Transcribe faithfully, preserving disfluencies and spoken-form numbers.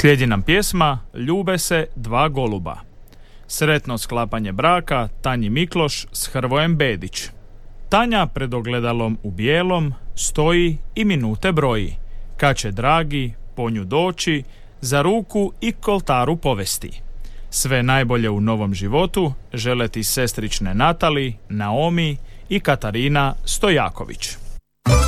Slijedi nam pjesma Ljube se dva goluba. Sretno sklapanje braka Tanji Mikloš s Hrvojem Bedić. Tanja pred ogledalom u bijelom stoji i minute broji. Kad će dragi po nju doći, za ruku i koltaru povesti. Sve najbolje u novom životu žele ti sestrične Natali, Naomi i Katarina Stojaković.